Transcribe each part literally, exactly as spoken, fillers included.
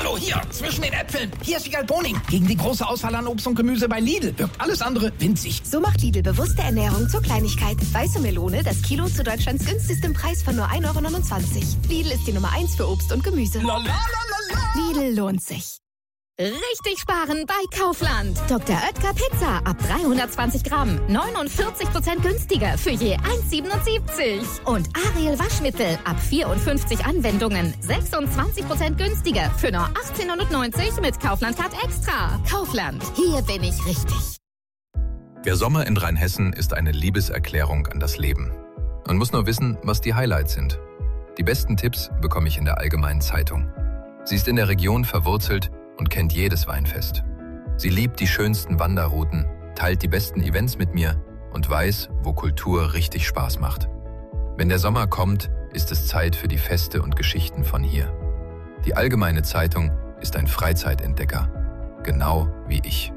Also hier, zwischen den Äpfeln. Hier ist Wiegald Boning. Gegen die große Auswahl an Obst und Gemüse bei Lidl wirkt alles andere winzig. So macht Lidl bewusste Ernährung zur Kleinigkeit. Weiße Melone, das Kilo zu Deutschlands günstigstem Preis von nur ein Euro neunundzwanzig. Lidl ist die Nummer eins für Obst und Gemüse. Lidl lohnt sich. Richtig sparen bei Kaufland. Doktor Oetker Pizza ab dreihundertzwanzig Gramm. neunundvierzig Prozent günstiger für je eins Euro siebenundsiebzig. Und Ariel Waschmittel ab vierundfünfzig Anwendungen. sechsundzwanzig Prozent günstiger für nur achtzehnhundertneunzig mit Kaufland Card Extra. Kaufland, hier bin ich richtig. Der Sommer in Rheinhessen ist eine Liebeserklärung an das Leben. Man muss nur wissen, was die Highlights sind. Die besten Tipps bekomme ich in der Allgemeinen Zeitung. Sie ist in der Region verwurzelt und kennt jedes Weinfest. Sie liebt die schönsten Wanderrouten, teilt die besten Events mit mir und weiß, wo Kultur richtig Spaß macht. Wenn der Sommer kommt, ist es Zeit für die Feste und Geschichten von hier. Die Allgemeine Zeitung ist ein Freizeitentdecker, genau wie ich.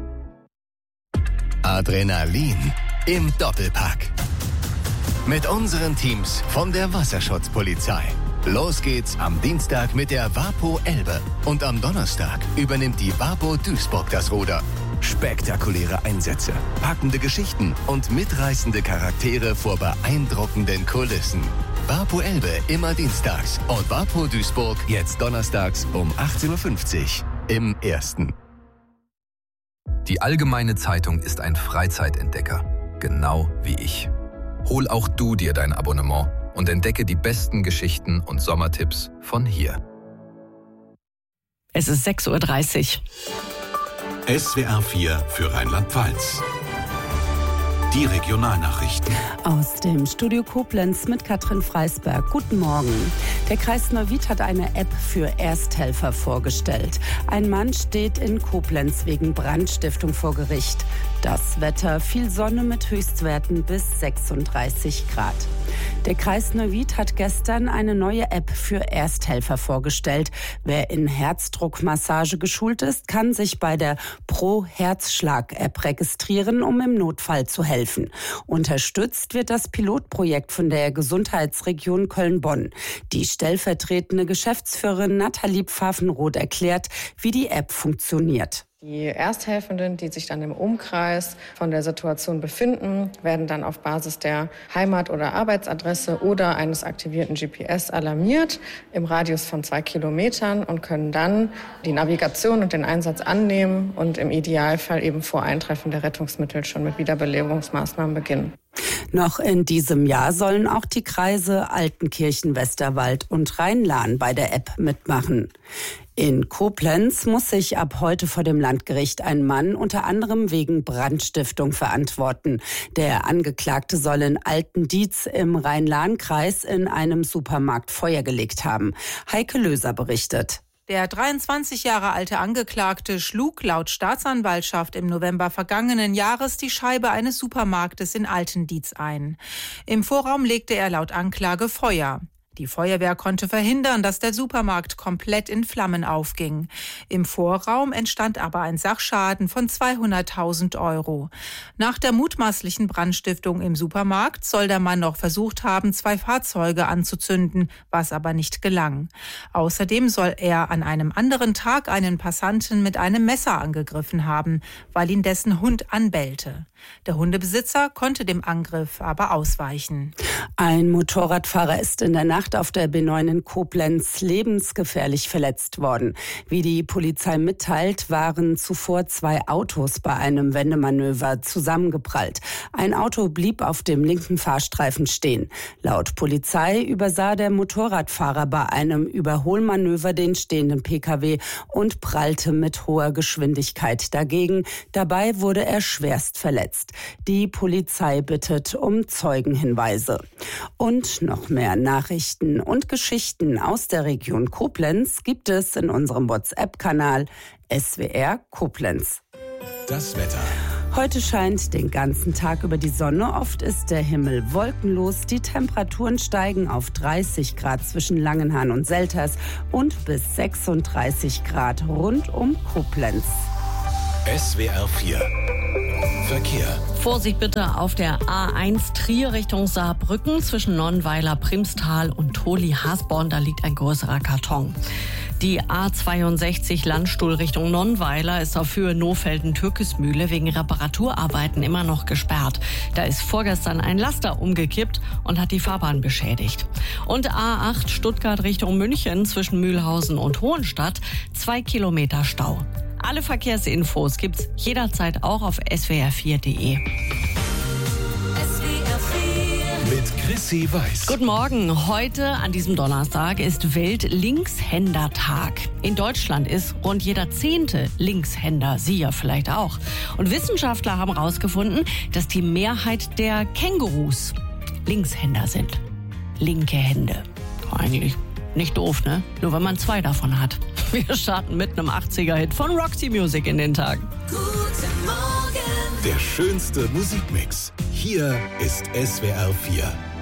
Adrenalin im Doppelpack. Mit unseren Teams von der Wasserschutzpolizei. Los geht's am Dienstag mit der Wapo Elbe und am Donnerstag übernimmt die Wapo Duisburg das Ruder. Spektakuläre Einsätze, packende Geschichten und mitreißende Charaktere vor beeindruckenden Kulissen. Wapo Elbe immer dienstags und Wapo Duisburg jetzt donnerstags um achtzehn Uhr fünfzig im Ersten. Die Allgemeine Zeitung ist ein Freizeitentdecker, genau wie ich. Hol auch du dir dein Abonnement und entdecke die besten Geschichten und Sommertipps von hier. Es ist sechs Uhr dreißig. S W R vier für Rheinland-Pfalz. Die Regionalnachrichten. Aus dem Studio Koblenz mit Katrin Freisberg. Guten Morgen. Der Kreis Neuwied hat eine App für Ersthelfer vorgestellt. Ein Mann steht in Koblenz wegen Brandstiftung vor Gericht. Das Wetter, viel Sonne mit Höchstwerten bis sechsunddreißig Grad. Der Kreis Neuwied hat gestern eine neue App für Ersthelfer vorgestellt. Wer in Herzdruckmassage geschult ist, kann sich bei der Pro-Herzschlag-App registrieren, um im Notfall zu helfen. Unterstützt wird das Pilotprojekt von der Gesundheitsregion Köln-Bonn. Die stellvertretende Geschäftsführerin Nathalie Pfaffenroth erklärt, wie die App funktioniert. Die Ersthelfenden, die sich dann im Umkreis von der Situation befinden, werden dann auf Basis der Heimat- oder Arbeitsadresse oder eines aktivierten G P S alarmiert im Radius von zwei Kilometern und können dann die Navigation und den Einsatz annehmen und im Idealfall eben vor Eintreffen der Rettungsmittel schon mit Wiederbelebungsmaßnahmen beginnen. Noch in diesem Jahr sollen auch die Kreise Altenkirchen, Westerwald und Rhein-Lahn bei der App mitmachen. In Koblenz muss sich ab heute vor dem Landgericht ein Mann unter anderem wegen Brandstiftung verantworten. Der Angeklagte soll in Altendietz im Rhein-Lahn-Kreis in einem Supermarkt Feuer gelegt haben. Heike Löser berichtet. Der dreiundzwanzig Jahre alte Angeklagte schlug laut Staatsanwaltschaft im November vergangenen Jahres die Scheibe eines Supermarktes in Altendietz ein. Im Vorraum legte er laut Anklage Feuer. Die Feuerwehr konnte verhindern, dass der Supermarkt komplett in Flammen aufging. Im Vorraum entstand aber ein Sachschaden von zweihunderttausend Euro. Nach der mutmaßlichen Brandstiftung im Supermarkt soll der Mann noch versucht haben, zwei Fahrzeuge anzuzünden, was aber nicht gelang. Außerdem soll er an einem anderen Tag einen Passanten mit einem Messer angegriffen haben, weil ihn dessen Hund anbellte. Der Hundebesitzer konnte dem Angriff aber ausweichen. Ein Motorradfahrer ist in der Nacht auf der B neun in Koblenz lebensgefährlich verletzt worden. Wie die Polizei mitteilt, waren zuvor zwei Autos bei einem Wendemanöver zusammengeprallt. Ein Auto blieb auf dem linken Fahrstreifen stehen. Laut Polizei übersah der Motorradfahrer bei einem Überholmanöver den stehenden P K W und prallte mit hoher Geschwindigkeit dagegen. Dabei wurde er schwerst verletzt. Die Polizei bittet um Zeugenhinweise. Und noch mehr Nachrichten und Geschichten aus der Region Koblenz gibt es in unserem WhatsApp-Kanal S W R Koblenz. Das Wetter. Heute scheint den ganzen Tag über die Sonne. Oft ist der Himmel wolkenlos. Die Temperaturen steigen auf dreißig Grad zwischen Langenhahn und Selters und bis sechsunddreißig Grad rund um Koblenz. S W R vier Verkehr. Vorsicht bitte auf der A eins Trier Richtung Saarbrücken zwischen Nonnweiler, Primstal und Toli-Hasborn. Da liegt ein größerer Karton. Die A zweiundsechzig Landstuhl Richtung Nonnweiler ist auf Höhe Nohfelden-Türkesmühle wegen Reparaturarbeiten immer noch gesperrt. Da ist vorgestern ein Laster umgekippt und hat die Fahrbahn beschädigt. Und A acht Stuttgart Richtung München zwischen Mühlhausen und Hohenstadt, zwei Kilometer Stau. Alle Verkehrsinfos gibt's jederzeit auch auf S W R vier punkt de. Mit Chrissy Weiß. Guten Morgen. Heute, an diesem Donnerstag, ist Welt-Linkshänder-Tag. In Deutschland ist rund jeder zehnte Linkshänder, Sie ja vielleicht auch. Und Wissenschaftler haben herausgefunden, dass die Mehrheit der Kängurus Linkshänder sind. Linke Hände. Eigentlich nicht doof, ne? Nur wenn man zwei davon hat. Wir starten mit einem achtziger-Hit von Roxy Music in den Tag. Der schönste Musikmix. Hier ist S W R vier.